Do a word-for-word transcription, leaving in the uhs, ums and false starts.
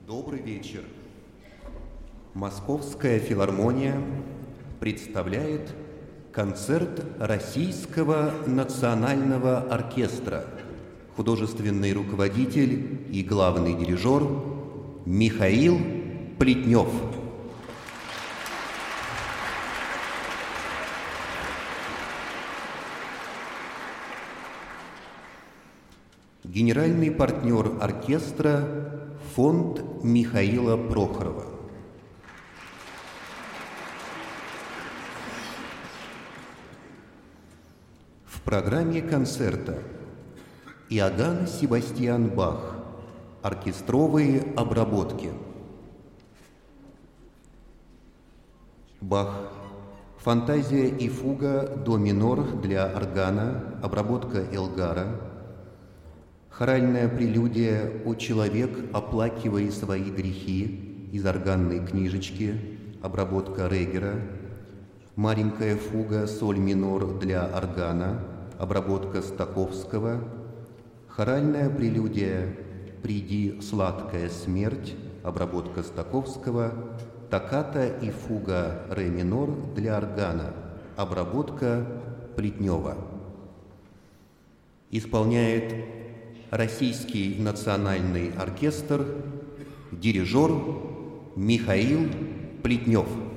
Добрый вечер. Московская филармония представляет концерт Российского национального оркестра. Художественный руководитель и главный дирижер Михаил Плетнев. Генеральный партнер оркестра – фонд Михаила Прохорова. В программе концерта Иоганн Себастьян Бах. Оркестровые обработки. Бах. Фантазия и фуга до минор для органа, обработка Элгара. Хоральная прелюдия «О человек, оплакивай свои грехи» из органной книжечки, обработка Регера. Маленькая фуга соль минор для органа, обработка Стаковского. Хоральная прелюдия «Приди, сладкая смерть», обработка Стаковского. Токката и фуга ре минор для органа, обработка Плетнева. Исполняет Российский национальный оркестр, дирижер Михаил Плетнев.